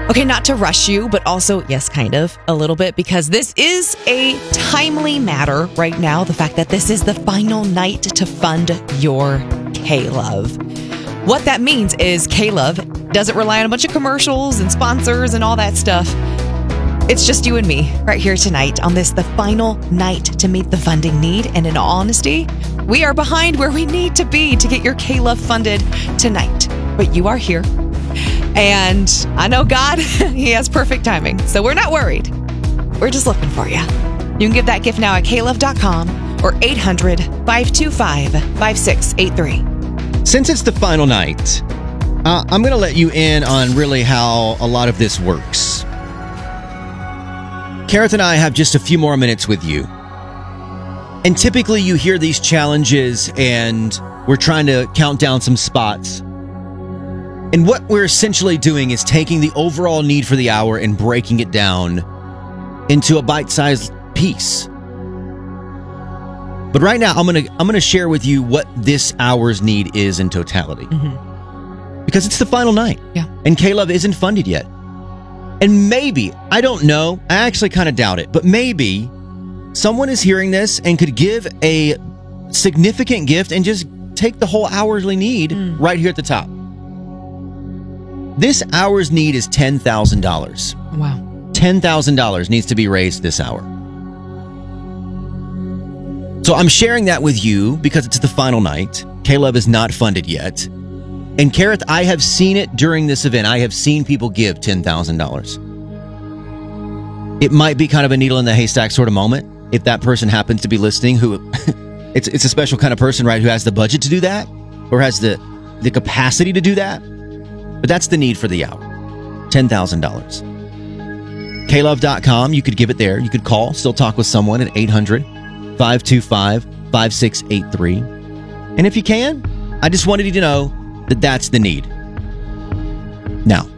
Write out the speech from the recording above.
Okay, not to rush you, but also, yes, kind of, a little bit, because this is a timely matter right now. The fact that this is the final night to fund your K-Love. What that means is K-Love doesn't rely on a bunch of commercials and sponsors and all that stuff. It's just you and me right here tonight on this, the final night to meet the funding need. And in all honesty, we are behind where we need to be to get your K-Love funded tonight. But you are here. And I know God, He has perfect timing. So we're not worried. We're just looking for you. You can give that gift now at klove.com or 800-525-5683. Since it's the final night, I'm going to let you in on really how a lot of this works. Kareth and I have just a few more minutes with you. And typically you hear these challenges and we're trying to count down some spots. And what we're essentially doing is taking the overall need for the hour and breaking it down into a bite-sized piece. But right now, I'm gonna share with you what this hour's need is in totality. Because it's the final night. Yeah. And K-Love isn't funded yet. And maybe, I don't know, I actually kind of doubt it, but maybe someone is hearing this and could give a significant gift and just take the whole hourly need right here at the top. This hour's need is $10,000. Wow. $10,000 needs to be raised this hour. So I'm sharing that with you because it's the final night. K-Love is not funded yet. And Kareth, I have seen it during this event. I have seen people give $10,000. It might be kind of a needle in the haystack sort of moment. If that person happens to be listening, who it's a special kind of person, right? Who has the budget to do that or has the capacity to do that. But that's the need for the hour. $10,000. klove.com. You could give it there. You could call, still talk with someone at 800-525-5683. And if you can, I just wanted you to know that that's the need. Now,